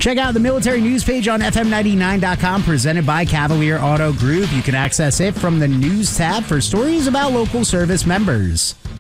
Check out the military news page on FM99.com, presented by Cavalier Auto Group. You can access it from the news tab for stories about local service members.